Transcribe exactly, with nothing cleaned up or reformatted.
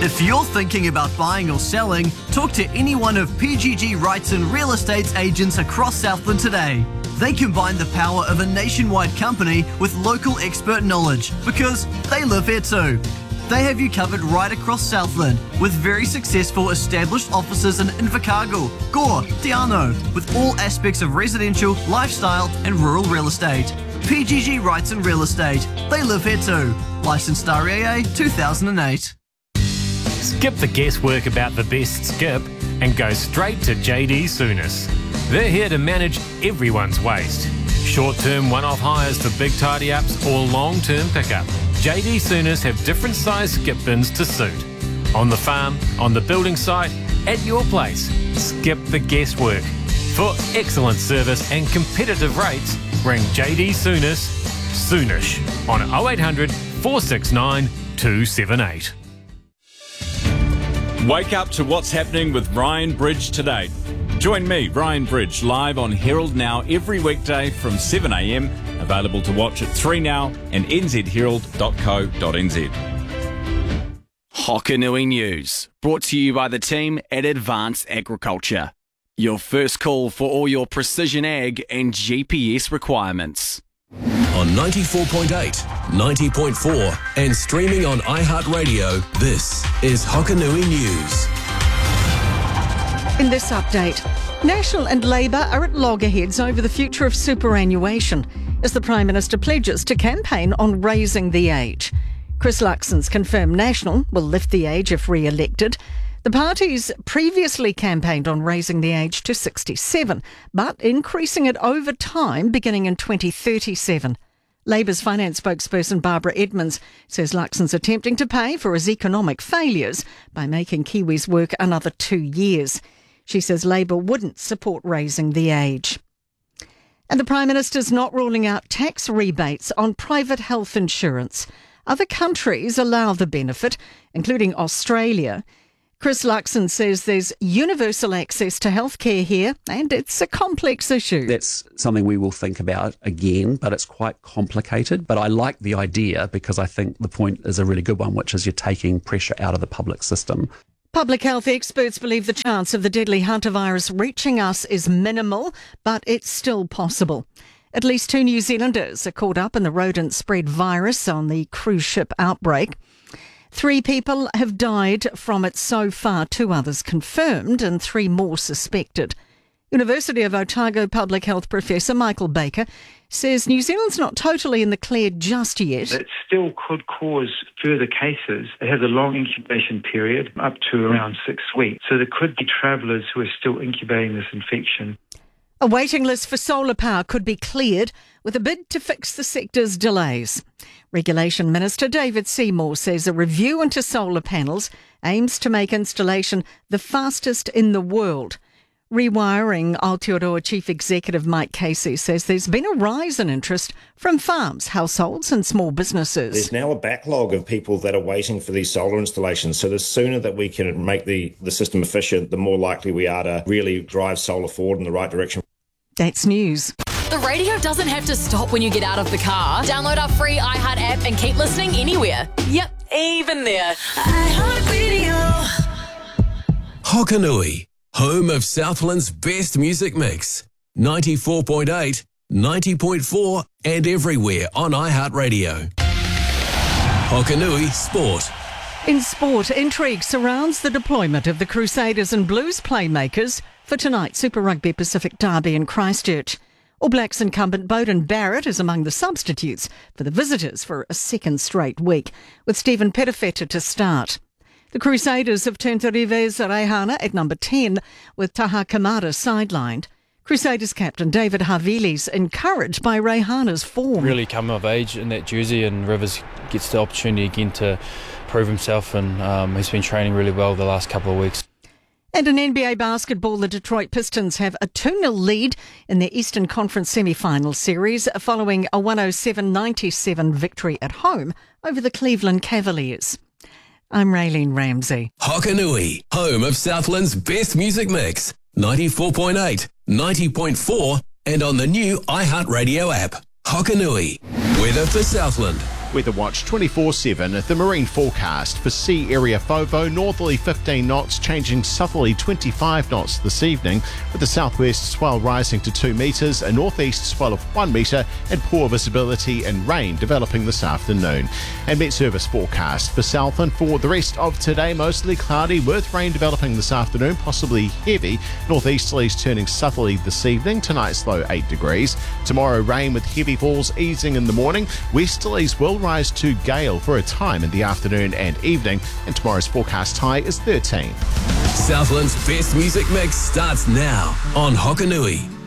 If you're thinking about buying or selling, talk to any one of P G G Rights and Real Estate's agents across Southland today. They combine the power of a nationwide company with local expert knowledge because they live here too. They have you covered right across Southland with very successful established offices in Invercargill, Gore, Te Anau, with all aspects of residential, lifestyle and rural real estate. P G G Rights and Real Estate. They live here too. Licensed R A A two thousand eight. Skip the guesswork about the best skip and go straight to J D Souness. They're here to manage everyone's waste. Short-term one-off hires for big tidy-ups or long-term pickup. J D Souness have different size skip bins to suit. On the farm, on the building site, at your place. Skip the guesswork. For excellent service and competitive rates, ring J D Souness, Soonish on oh eight hundred, four six nine, two seven eight. Wake up to what's happening with Ryan Bridge today. Join me, Ryan Bridge, live on Herald Now every weekday from seven a m. Available to watch at three now and n z herald dot co dot n z. Hokanui News, brought to you by the team at Advanced Agriculture. Your first call for all your precision ag and G P S requirements. On ninety-four point eight, ninety point four and streaming on iHeartRadio, this is Hokanui News. In this update, National and Labour are at loggerheads over the future of superannuation as the Prime Minister pledges to campaign on raising the age. Chris Luxon's confirmed National will lift the age if re-elected. The parties previously campaigned on raising the age to sixty-seven, but increasing it over time beginning in twenty thirty-seven. Labour's finance spokesperson Barbara Edmonds says Luxon's attempting to pay for his economic failures by making Kiwis work another two years. She says Labour wouldn't support raising the age. And the Prime Minister's not ruling out tax rebates on private health insurance. Other countries allow the benefit, including Australia. Chris Luxon says there's universal access to healthcare here, and it's a complex issue. That's something we will think about again, but it's quite complicated. But I like the idea because I think the point is a really good one, which is you're taking pressure out of the public system. Public health experts believe the chance of the deadly Hunter virus reaching us is minimal, but it's still possible. At least two New Zealanders are caught up in the rodent-spread virus on the cruise ship outbreak. Three people have died from it so far, two others confirmed and three more suspected. University of Otago public health professor Michael Baker says New Zealand's not totally in the clear just yet. It still could cause further cases. It has a long incubation period, up to around six weeks. So there could be travellers who are still incubating this infection. A waiting list for solar power could be cleared with a bid to fix the sector's delays. Regulation Minister David Seymour says a review into solar panels aims to make installation the fastest in the world. Rewiring Aotearoa Chief Executive Mike Casey says there's been a rise in interest from farms, households and small businesses. There's now a backlog of people that are waiting for these solar installations. So the sooner that we can make the, the system efficient, the more likely we are to really drive solar forward in the right direction. That's news. The radio doesn't have to stop when you get out of the car. Download our free iHeart app and keep listening anywhere. Yep, even there. iHeart Radio. Hokanui, home of Southland's best music mix. ninety-four point eight, ninety point four and everywhere on iHeartRadio. Hokanui Sport. In sport, intrigue surrounds the deployment of the Crusaders and Blues playmakers for tonight's Super Rugby Pacific Derby in Christchurch. All Blacks incumbent Beauden Barrett is among the substitutes for the visitors for a second straight week, with Stephen Perofeta to start. The Crusaders have turned to Rivez Reihana at number ten, with Taha Kamara sidelined. Crusaders captain David Havili's encouraged by Reihana's form. Really come of age in that jersey, and Rivers gets the opportunity again to prove himself, and um, he's been training really well the last couple of weeks. And in N B A basketball, the Detroit Pistons have a two nil lead in their Eastern Conference semi-final series following a one oh seven ninety-seven victory at home over the Cleveland Cavaliers. I'm Raylene Ramsey. Hokanui, home of Southland's best music mix. ninety-four point eight, ninety point four and on the new iHeartRadio app. Hokanui, weather for Southland. Weather Watch twenty-four seven, the marine forecast for sea area FOVO, northerly fifteen knots, changing southerly twenty-five knots this evening, with the southwest swell rising to two metres, a northeast swell of one metre, and poor visibility and rain developing this afternoon. And Met Service forecast for Southland for the rest of today, mostly cloudy with rain developing this afternoon, possibly heavy. Northeasterlies turning southerly this evening, tonight's low eight degrees. Tomorrow rain with heavy falls easing in the morning. Westerlies will rise to gale for a time in the afternoon and evening, and tomorrow's forecast high is thirteen. Southland's best music mix starts now on Hokanui.